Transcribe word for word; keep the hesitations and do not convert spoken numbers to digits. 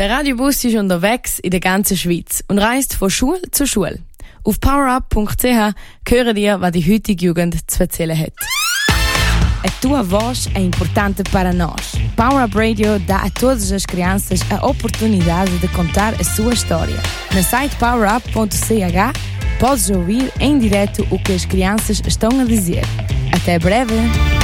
Der Radiobus ist unterwegs in der ganzen Schweiz und reist von Schule zu Schule. Auf powerup punkt c h hören ihr, was die heutige Jugend zu erzählen hat. A tua voz é importante para nós. Power Up Radio dá a todas as crianças a oportunidade de contar a sua história. No site powerup ponto c h podes ouvir em direto o que as crianças estão a dizer. Até breve!